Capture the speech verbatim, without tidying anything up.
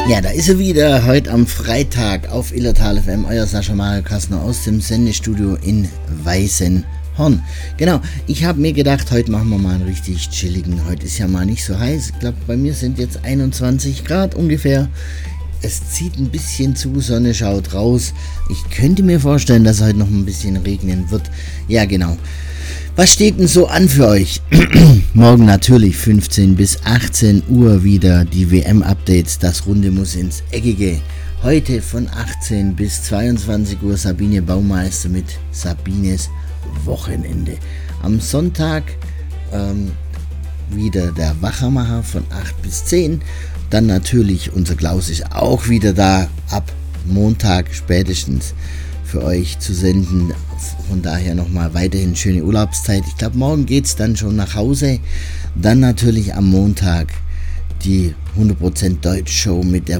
Ja, da ist er wieder, heute am Freitag auf Illertal F M, euer Sascha Mario Kastner aus dem Sendestudio in Weißenhorn. Genau, ich habe mir gedacht, heute machen wir mal einen richtig chilligen, heute ist ja mal nicht so heiß, ich glaube bei mir sind jetzt einundzwanzig Grad ungefähr. Es zieht ein bisschen zu, Sonne schaut raus. Ich könnte mir vorstellen, dass heute noch ein bisschen regnen wird. Ja, genau. Was steht denn so an für euch? Morgen natürlich fünfzehn bis achtzehn Uhr wieder die W M-Updates. Das Runde muss ins Eckige. Heute von achtzehn bis zweiundzwanzig Uhr Sabine Baumeister mit Sabines Wochenende. Am Sonntag ähm, wieder der Wachermacher von acht bis zehn. Dann natürlich unser Klaus ist auch wieder da ab Montag spätestens für euch zu senden. Von daher nochmal weiterhin schöne Urlaubszeit. Ich glaube, morgen geht es dann schon nach Hause. Dann natürlich am Montag die hundert Prozent Deutsch Show mit der